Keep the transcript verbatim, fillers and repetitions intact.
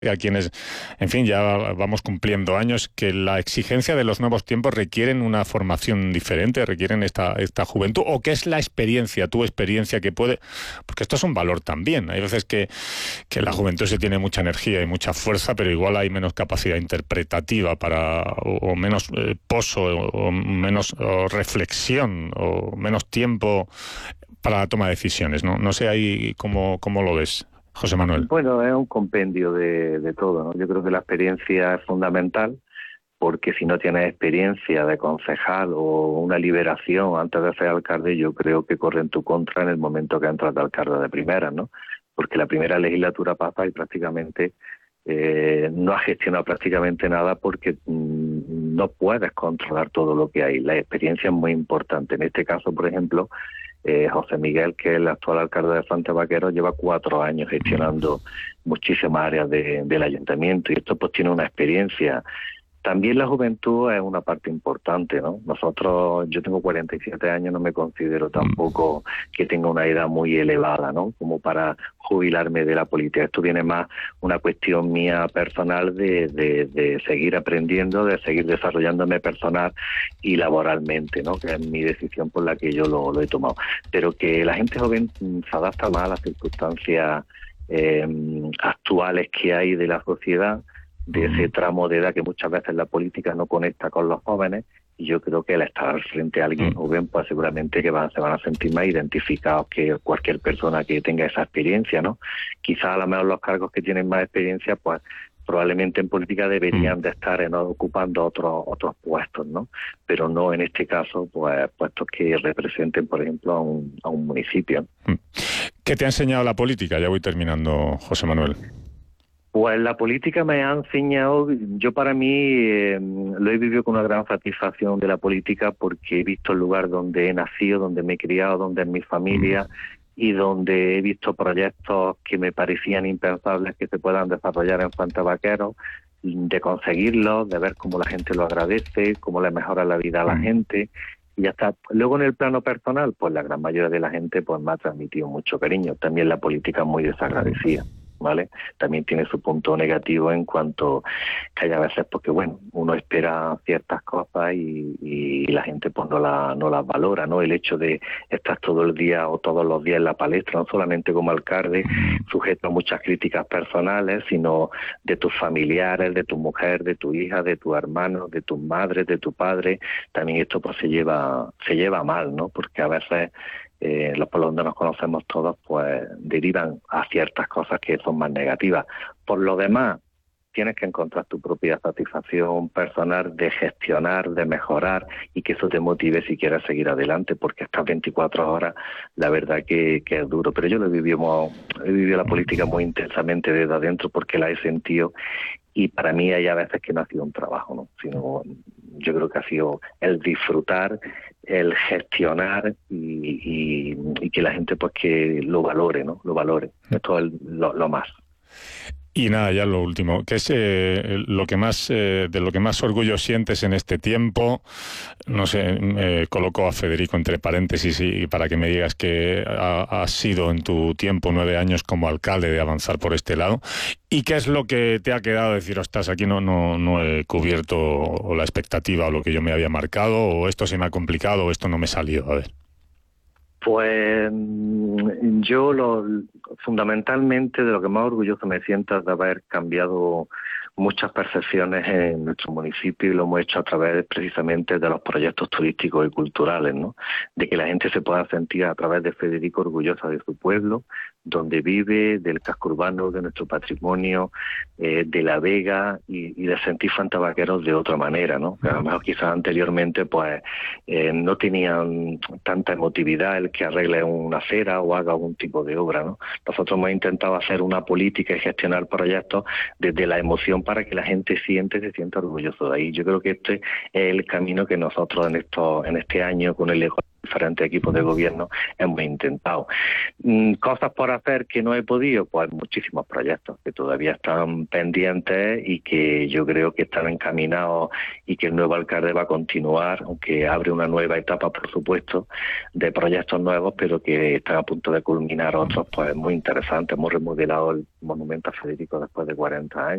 a quienes, en fin, ya vamos cumpliendo años, que la exigencia de los nuevos tiempos requieren una formación diferente, requieren esta, esta juventud, o qué es la experiencia, tu experiencia que puede, porque esto es un valor también. Hay veces que, que la juventud se tiene mucha energía y mucha fuerza, pero igual hay menos capacidad interpretativa para, o, o menos eh, pozo, o, o menos o reflexión, o menos tiempo para la toma de decisiones, ¿no? No sé ahí cómo, cómo lo ves, José Manuel. Bueno, es un compendio de, de todo, ¿no? Yo creo que la experiencia es fundamental, porque si no tienes experiencia de concejal o una liberación antes de ser alcalde, yo creo que corre en tu contra en el momento que entras de alcalde de primera, ¿no? Porque la primera legislatura pasa y prácticamente eh, no has gestionado prácticamente nada, porque mmm, no puedes controlar todo lo que hay. La experiencia es muy importante. En este caso, por ejemplo, Eh, José Miguel, que es el actual alcalde de Fuente Vaqueros, lleva cuatro años gestionando muchísimas áreas de, del ayuntamiento, y esto pues tiene una experiencia. También la juventud es una parte importante, ¿no? Nosotros, yo tengo cuarenta y siete años, no me considero tampoco que tenga una edad muy elevada, ¿no? Como para jubilarme de la política. Esto viene más una cuestión mía personal de, de, de seguir aprendiendo, de seguir desarrollándome personal y laboralmente, ¿no? Que es mi decisión por la que yo lo, lo he tomado. Pero que la gente joven se adapta más a las circunstancias eh, actuales que hay de la sociedad, de ese tramo de edad que muchas veces la política no conecta con los jóvenes, y yo creo que al estar frente a alguien joven, pues seguramente que van, se van a sentir más identificados que cualquier persona que tenga esa experiencia, ¿no? Quizás a lo mejor los cargos que tienen más experiencia, pues probablemente en política deberían de estar en, ocupando otros otros puestos, ¿no? Pero no en este caso, pues puestos que representen, por ejemplo, a un, a un municipio. ¿Qué te ha enseñado la política? Ya voy terminando, José Manuel. Pues la política me ha enseñado, yo para mí eh, lo he vivido con una gran satisfacción de la política, porque he visto el lugar donde he nacido, donde me he criado, donde es mi familia, y donde he visto proyectos que me parecían impensables que se puedan desarrollar en Fuente Vaqueros, de conseguirlos, de ver cómo la gente lo agradece, cómo le mejora la vida a la gente, y ya está. Luego en el plano personal, pues la gran mayoría de la gente pues me ha transmitido mucho cariño. También la política es muy desagradecida, ¿vale? También tiene su punto negativo en cuanto que hay a veces, porque bueno, uno espera ciertas cosas y, y la gente pues no la, no las valora, ¿no? El hecho de estar todo el día o todos los días en la palestra, no solamente como alcalde, sujeto a muchas críticas personales, sino de tus familiares, de tu mujer, de tu hija, de tu hermano, de tu madre, de tu padre. También esto pues se lleva, se lleva mal, ¿no? Porque a veces Eh, los pueblos donde nos conocemos todos pues derivan a ciertas cosas que son más negativas. Por lo demás, tienes que encontrar tu propia satisfacción personal de gestionar, de mejorar, y que eso te motive si quieres seguir adelante, porque estas veinticuatro horas, la verdad que, que es duro. Pero yo lo he vivido, he vivido la política muy intensamente desde adentro, porque la he sentido, y para mí hay a veces que no ha sido un trabajo, ¿no? Sino yo creo que ha sido el disfrutar, el gestionar y, y, y que la gente pues que lo valore, ¿no? Lo valore. Esto es lo, lo más. Y nada, ya lo último, ¿qué es eh, lo que más eh, de lo que más orgullo sientes en este tiempo? No sé, eh, coloco a Federico entre paréntesis y, y para que me digas que ha, ha sido en tu tiempo nueve años como alcalde de avanzar por este lado. ¿Y qué es lo que te ha quedado decir, ostras, aquí no, no, no he cubierto o la expectativa o lo que yo me había marcado, o esto se me ha complicado, o esto no me salió? A ver. Pues yo lo, fundamentalmente de lo que más orgulloso me siento es de haber cambiado muchas percepciones en nuestro municipio, y lo hemos hecho a través precisamente de los proyectos turísticos y culturales, ¿no? De que la gente se pueda sentir a través de Federico orgullosa de su pueblo, donde vive, del casco urbano, de nuestro patrimonio, eh, de la Vega, y, y de sentir Fuente Vaqueros de otra manera, ¿no? Que a lo mejor quizás anteriormente pues eh, no tenían tanta emotividad el que arregle una acera o haga algún tipo de obra, ¿no? Nosotros hemos intentado hacer una política y gestionar proyectos desde la emoción, para que la gente siente, se sienta orgulloso de ahí. Yo creo que este es el camino que nosotros en esto, en este año con el diferentes equipos de gobierno hemos intentado. Cosas por hacer que no he podido, pues muchísimos proyectos que todavía están pendientes y que yo creo que están encaminados y que el nuevo alcalde va a continuar, aunque abre una nueva etapa, por supuesto, de proyectos nuevos, pero que están a punto de culminar otros pues muy interesantes. Hemos remodelado el monumento a Federico después de cuarenta años.